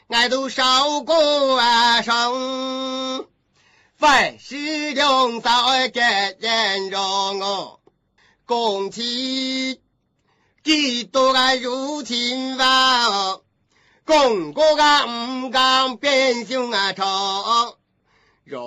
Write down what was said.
俺都烧过生，凡是两嫂给人让我，共起几多个入侵吧，共个个唔敢变凶啊吵。